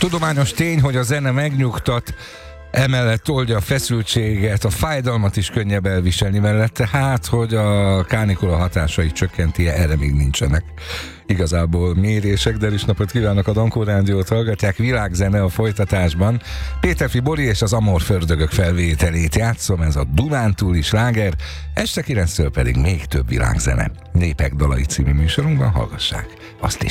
Tudományos tény, hogy a zene megnyugtat, emellett oldja a feszültséget, a fájdalmat is könnyebb elviselni mellette, hát, hogy a kánikula hatásait csökkenti, erre még nincsenek igazából mérések, de is napot kívánok, a Dankó Rádiót hallgatják, világzene a folytatásban. Péterfi Bori és az Amor Fördögök felvételét játszom, ez a dunántúli sláger, este 9-től pedig még több világzene. Népek dalai című műsorunkban hallgassák azt is.